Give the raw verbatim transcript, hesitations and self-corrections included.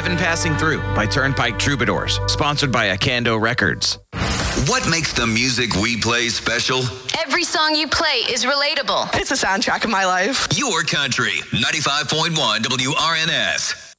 Heaven Passing Through by Turnpike Troubadours, sponsored by Akando Records. What makes the music we play special? Every song you play is relatable. It's a soundtrack of my life. Your country, ninety-five point one W R N S.